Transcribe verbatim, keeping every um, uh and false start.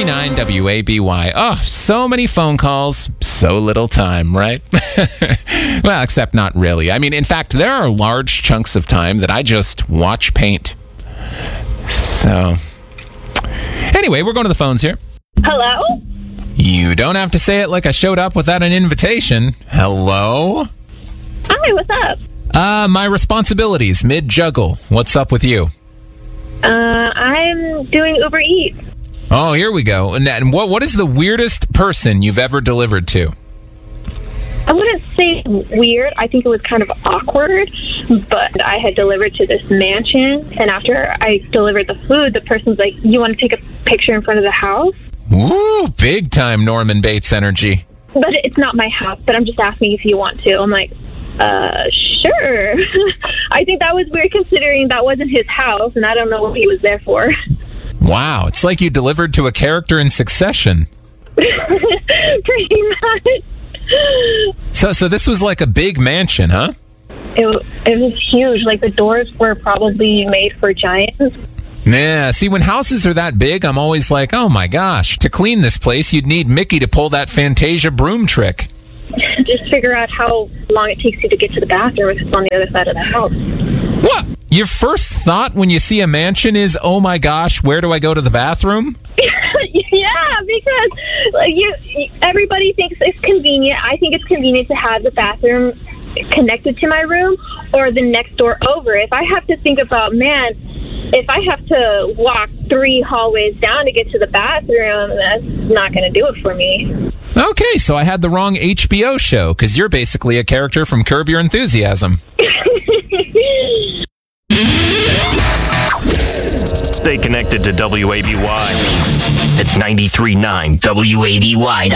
three nine W A B Y. Oh, so many phone calls, so little time, right? Well, except not really. I mean, in fact, there are large chunks of time that I just watch paint. So, anyway, we're going to the phones here. Hello? You don't have to say it like I showed up without an invitation. Hello? Hi, what's up? Uh, my responsibilities, mid-juggle. What's up with you? Uh, I'm doing Uber Eats. Oh, here we go. And, and what what is the weirdest person you've ever delivered to? I wouldn't say weird. I think it was kind of awkward, but I had delivered to this mansion, and after I delivered the food, the person's like, you want to take a picture in front of the house? Woo, big time Norman Bates energy. But it's not my house, but I'm just asking if you want to. I'm like, uh, sure. I think that was weird considering that wasn't his house, and I don't know what he was there for. Wow, it's like you delivered to a character in Succession. Pretty much. So, so this was like a big mansion, huh? It, it was huge. Like, the doors were probably made for giants. Yeah, see, when houses are that big, I'm always like, oh my gosh, to clean this place, you'd need Mickey to pull that Fantasia broom trick. Just figure out how long it takes you to get to the bathroom if it's on the other side of the house. What? Your first thought when you see a mansion is, oh my gosh, where do I go to the bathroom? Yeah, because like you, everybody thinks it's convenient. I think it's convenient to have the bathroom connected to my room or the next door over. If I have to think about, man, if I have to walk three hallways down to get to the bathroom, that's not going to do it for me. Okay, so I had the wrong H B O show, because you're basically a character from Curb Your Enthusiasm. Stay connected to W A B Y at ninety-three point nine W A B Y.